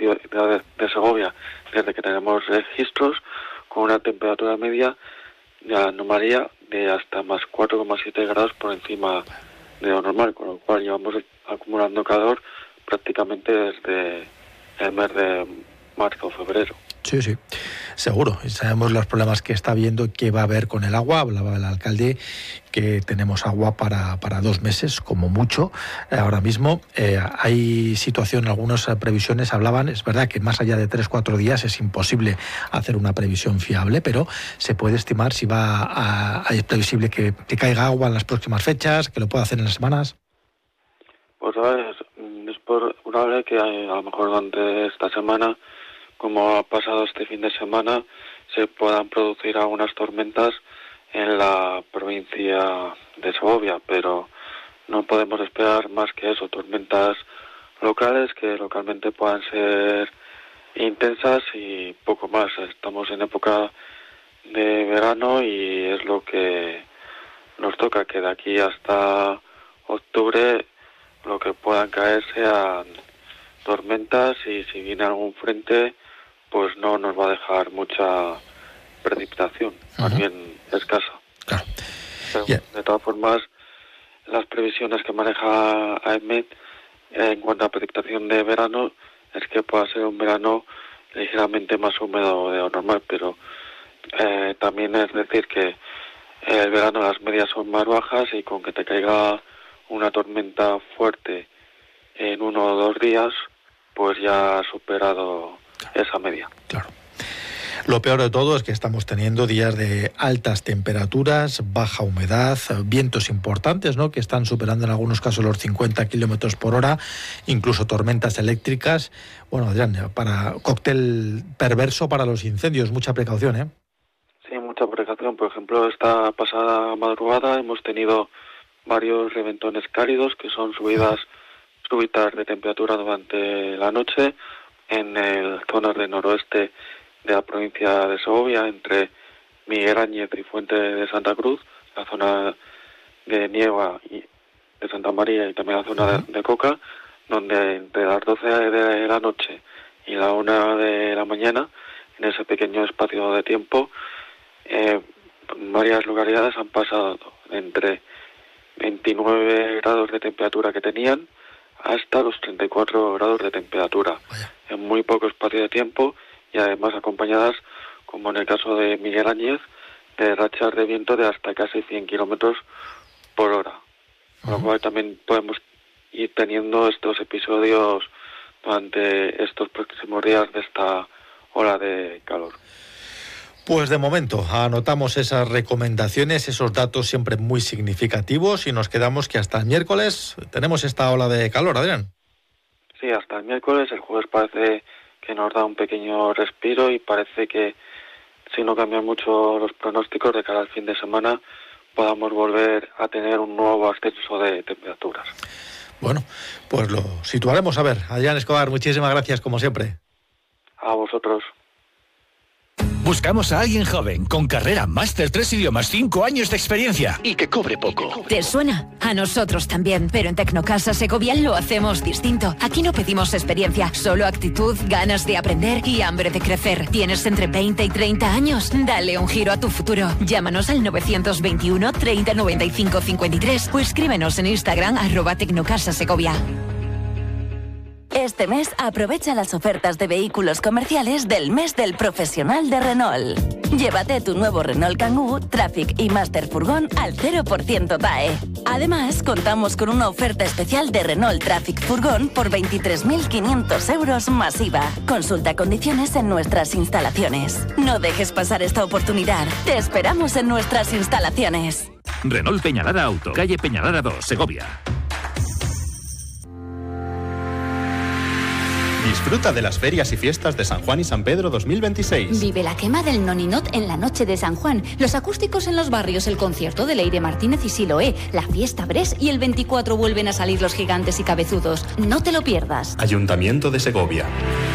ciudad de Segovia desde que tenemos registros, con una temperatura media de anomalía de hasta más 4,7 grados por encima de lo normal, con lo cual llevamos acumulando calor prácticamente desde el mes de marzo o febrero. Sí, sí, seguro. Sabemos los problemas que está habiendo y que va a haber con el agua. Hablaba el alcalde que tenemos agua para 2 meses, como mucho. Ahora mismo hay situación, algunas previsiones hablaban, es verdad que más allá de 3-4 días es imposible hacer una previsión fiable, pero se puede estimar si es previsible que caiga agua en las próximas fechas, que lo pueda hacer en las semanas. Pues a ver, es probable que a lo mejor durante esta semana, como ha pasado este fin de semana, se puedan producir algunas tormentas en la provincia de Segovia, pero no podemos esperar más que eso, tormentas locales que localmente puedan ser intensas y poco más. Estamos en época de verano y es lo que nos toca, que de aquí hasta octubre lo que puedan caer sean tormentas, y si viene algún frente pues no nos va a dejar mucha precipitación, más bien escasa. Claro. Pero, de todas formas, las previsiones que maneja AEMET en cuanto a precipitación de verano es que pueda ser un verano ligeramente más húmedo de lo normal, pero también es decir que el verano las medias son más bajas y con que te caiga una tormenta fuerte en 1 o 2 días, pues ya ha superado esa media. Claro. Lo peor de todo es que estamos teniendo días de altas temperaturas, baja humedad, vientos importantes, ¿no?, que están superando en algunos casos los 50 kilómetros por hora, incluso tormentas eléctricas. Bueno, Adrián, para cóctel perverso para los incendios, mucha precaución, ¿eh? Sí, mucha precaución. Por ejemplo, esta pasada madrugada hemos tenido varios reventones cálidos, que son subidas súbitas de temperatura durante la noche en zonas del noroeste de la provincia de Segovia, entre Miguel Áñez y Fuente de Santa Cruz, la zona de Nieva y de Santa María y también la zona de Coca, donde entre las 12 de la noche y la 1 de la mañana, en ese pequeño espacio de tiempo, varias localidades han pasado entre 29 grados de temperatura que tenían hasta los 34 grados de temperatura. Vaya. En muy poco espacio de tiempo, y además acompañadas, como en el caso de Miguel Áñez, de rachas de viento de hasta casi 100 kilómetros por hora. Con lo cual también podemos ir teniendo estos episodios durante estos próximos días de esta ola de calor. Pues de momento anotamos esas recomendaciones, esos datos siempre muy significativos, y nos quedamos que hasta el miércoles tenemos esta ola de calor, Adrián. Sí, hasta el miércoles. El jueves parece que nos da un pequeño respiro y parece que, si no cambian mucho los pronósticos, de cara al fin de semana podamos volver a tener un nuevo ascenso de temperaturas. Bueno, pues lo situaremos. A ver, Adrián Escobar, muchísimas gracias como siempre. A vosotros. Buscamos a alguien joven, con carrera, máster, 3 idiomas, 5 años de experiencia y que cobre poco. ¿Te suena? A nosotros también, pero en Tecnocasa Segovia lo hacemos distinto. Aquí no pedimos experiencia, solo actitud, ganas de aprender y hambre de crecer. ¿Tienes entre 20 y 30 años? Dale un giro a tu futuro. Llámanos al 921 30 95 53 o escríbenos en Instagram @Tecnocasa Segovia. Este mes aprovecha las ofertas de vehículos comerciales del mes del profesional de Renault. Llévate tu nuevo Renault Kangoo, Traffic y Master Furgón al 0% TAE. Además, contamos con una oferta especial de Renault Traffic Furgón por 23.500 euros masiva. Consulta condiciones en nuestras instalaciones. No dejes pasar esta oportunidad. Te esperamos en nuestras instalaciones. Renault Peñalara Auto, calle Peñalara 2, Segovia. Disfruta de las ferias y fiestas de San Juan y San Pedro 2026. Vive la quema del Noninot en la noche de San Juan, los acústicos en los barrios, el concierto de Leire Martínez y Siloé, la fiesta Bres, y el 24 vuelven a salir los gigantes y cabezudos. No te lo pierdas. Ayuntamiento de Segovia.